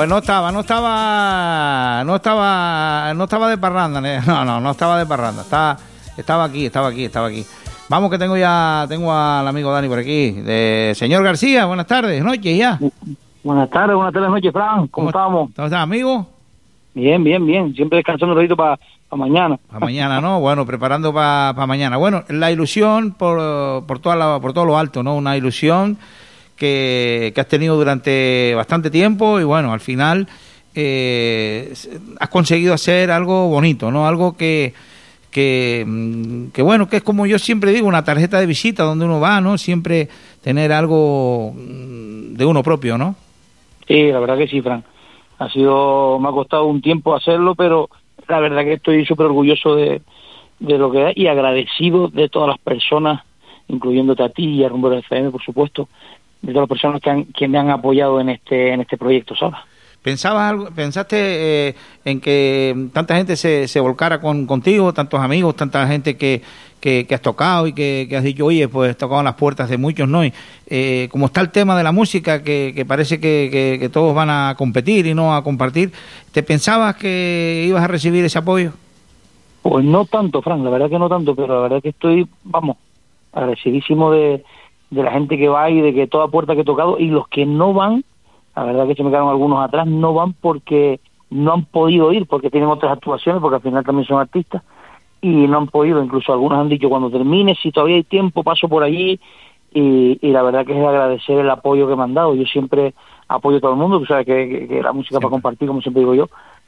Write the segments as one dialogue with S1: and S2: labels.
S1: Pues no estaba de parranda, no estaba de parranda, estaba aquí. Vamos que tengo al amigo Dani por aquí. Señor García, buenas tardes, noches ya.
S2: Buenas tardes, noches, Fran. ¿Cómo estamos?
S1: ¿Cómo estás, amigo?
S2: Bien. Siempre descansando un ratito para mañana.
S1: Para mañana, ¿no? Bueno, preparando para mañana. Bueno, la ilusión por todo lo alto, ¿no? Una ilusión que has tenido durante bastante tiempo y bueno, al final has conseguido hacer algo bonito, ¿no? Algo que bueno, que es como yo siempre digo, una tarjeta de visita donde uno va, ¿no? Siempre tener algo de uno propio, ¿no?
S2: Sí, la verdad que sí, Fran. Me ha costado un tiempo hacerlo, pero la verdad que estoy súper orgulloso de lo que es y agradecido de todas las personas, incluyéndote a ti y a Rumbero FM, por supuesto, de todas las personas que me han apoyado en este proyecto, ¿sabes?
S1: ¿Pensaste en que tanta gente se volcara contigo, tantos amigos, tanta gente que has tocado y que has dicho, oye, pues tocaban las puertas de muchos, ¿no? Y como está el tema de la música, que parece que todos van a competir y no a compartir, ¿te pensabas que ibas a recibir ese apoyo?
S2: Pues no tanto, Fran, la verdad que no tanto, pero la verdad que estoy, agradecidísimo de la gente que va y de que toda puerta que he tocado, y los que no van, la verdad que se me quedaron algunos atrás, no van porque no han podido ir, porque tienen otras actuaciones, porque al final también son artistas, y no han podido. Incluso algunos han dicho, cuando termine, si todavía hay tiempo, paso por allí, y la verdad que es agradecer el apoyo que me han dado. Yo siempre apoyo a todo el mundo, tú sabes que la música para compartir, como siempre digo yo,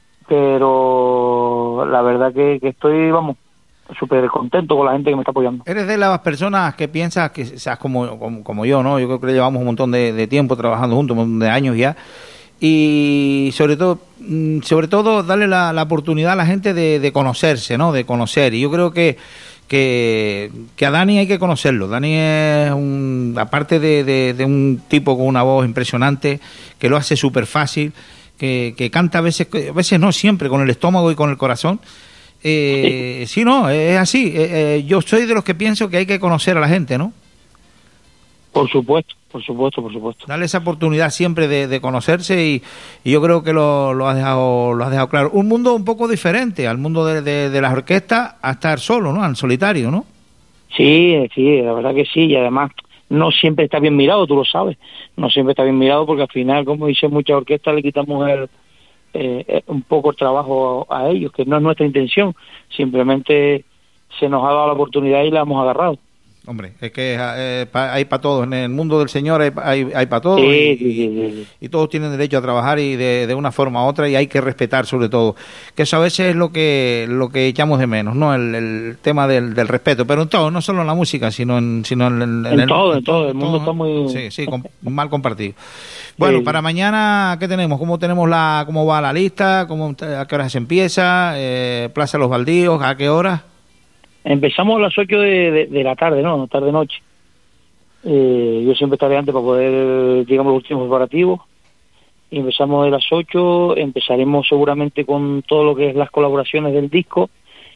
S2: pero la verdad que estoy, súper contento con la gente que me está apoyando.
S1: Eres de las personas que piensas que seas como yo, ¿no? Yo creo que llevamos un montón de tiempo trabajando juntos, un montón de años ya, y sobre todo darle la oportunidad a la gente de conocerse, ¿no? De conocer, y yo creo que a Dani hay que conocerlo. Dani es aparte de un tipo con una voz impresionante, que lo hace súper fácil, que canta a veces no siempre, con el estómago y con el corazón. Sí, no, es así. Yo soy de los que pienso que hay que conocer a la gente, ¿no?
S2: Por supuesto.
S1: Darle esa oportunidad siempre de conocerse, y yo creo que lo has dejado claro. Un mundo un poco diferente al mundo de las orquestas, a estar solo, ¿no? Al solitario, ¿no? Sí,
S2: la verdad que sí, y además no siempre está bien mirado, tú lo sabes. No siempre está bien mirado porque al final, como dicen muchas orquestas, le quitamos un poco el trabajo a ellos, que no es nuestra intención, simplemente se nos ha dado la oportunidad y la hemos agarrado.
S1: Hombre, es que hay para todos, en el mundo del Señor hay para todos,
S2: sí.
S1: Y todos tienen derecho a trabajar y de una forma u otra, y hay que respetar sobre todo, que eso a veces es lo que echamos de menos, ¿no? El tema del respeto, pero en todo, no solo en la música, sino en
S2: todo, el mundo está muy...
S1: Sí, mal compartido. Bueno, para mañana, ¿qué tenemos? ¿Cómo va la lista? ¿A qué hora se empieza? Plaza Los Baldíos, ¿a qué hora?
S2: Empezamos a las 8 de la tarde, ¿no? Tarde-noche. Yo siempre estaré antes para poder, digamos, los últimos preparativos. Y empezamos de las 8, empezaremos seguramente con todo lo que es las colaboraciones del disco.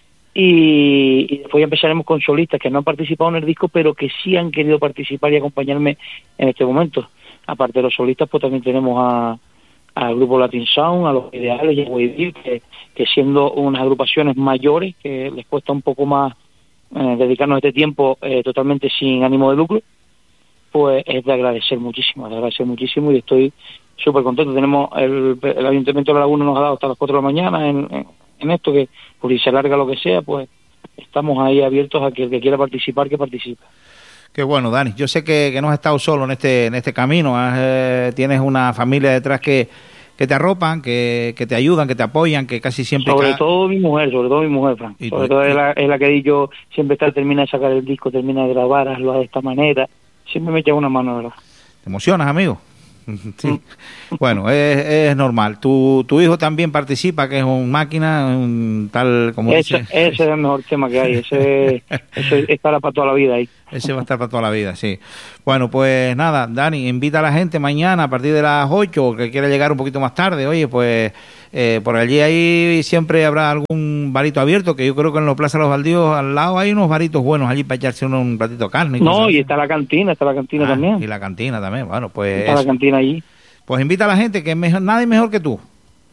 S2: Y después ya empezaremos con solistas que no han participado en el disco, pero que sí han querido participar y acompañarme en este momento. Aparte de los solistas, pues también tenemos al grupo Latin Sound, a Los Ideales y a Wavy, que siendo unas agrupaciones mayores, que les cuesta un poco más dedicarnos este tiempo totalmente sin ánimo de lucro, pues es de agradecer muchísimo, y estoy súper contento. Tenemos el Ayuntamiento de La Laguna nos ha dado hasta las 4 de la mañana en esto, que por si se alarga lo que sea, pues estamos ahí abiertos a que el que quiera participar, que participe.
S1: Qué bueno, Dani. Yo sé que no has estado solo en este camino. Tienes una familia detrás que te arropan, que te ayudan, que te apoyan, que casi siempre...
S2: Sobre todo mi mujer, Fran. Sobre todo es la que he dicho, siempre termina de sacar el disco, termina de grabar, hazlo de esta manera. Siempre me echa una mano, ¿verdad?
S1: ¿Te emocionas, amigo? Sí. Bueno, es normal. Tu hijo también participa, que es un máquina, tal como dice.
S2: Ese es el mejor tema que hay. Ese estará para toda la vida ahí.
S1: Ese va a estar para toda la vida, sí. Bueno, pues nada, Dani, invita a la gente mañana a partir de las 8, que quiera llegar un poquito más tarde. Oye, pues por allí ahí siempre habrá algún barito abierto, que yo creo que en la Plaza de los Baldíos al lado hay unos baritos buenos allí para echarse un platito de carne.
S2: No, y está la cantina también.
S1: Y la cantina también, bueno, pues...
S2: Está la cantina allí.
S1: Pues invita a la gente, que es mejor, nadie mejor que tú.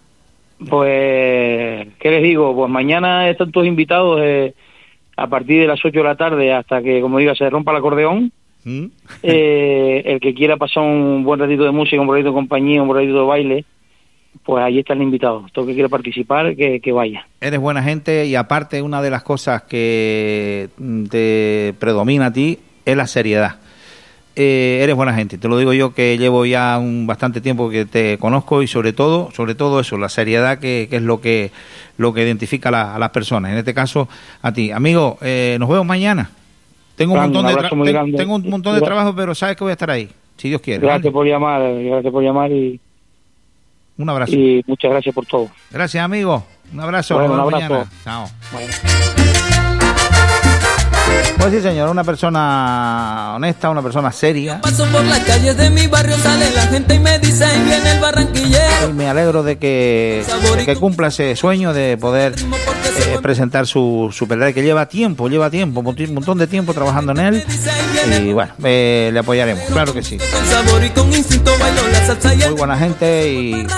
S2: Pues, ¿qué les digo? Pues mañana están todos invitados a partir de las 8 de la tarde hasta que, como diga, se rompa el acordeón. El que quiera pasar un buen ratito de música, un ratito de compañía, un ratito de baile, pues ahí están invitados. Todo el que quiera participar, que vaya. Eres
S1: buena gente y aparte una de las cosas que te predomina a ti es la seriedad. Eres buena gente, te lo digo yo, que llevo ya bastante tiempo que te conozco, y sobre todo eso, la seriedad, que es lo que identifica a las personas, en este caso a ti. Amigo, nos vemos mañana. Tengo un montón de trabajo, pero sabes que voy a estar ahí, si Dios quiere.
S2: Gracias por llamar y
S1: un abrazo.
S2: Y muchas gracias por todo.
S1: Gracias, amigo. Un abrazo.
S2: Bueno, un abrazo.
S1: Mañana. Chao.
S2: Bueno.
S1: Pues sí, señor, una persona honesta, una persona seria.
S3: Paso por las calles de mi barrio, sale la gente y me dice, ahí viene el barranquillero.
S1: Y me alegro de que cumpla ese sueño de poder presentar su pelea, que lleva tiempo, un montón de tiempo trabajando en él. Y bueno, le apoyaremos, claro que sí. Muy buena gente y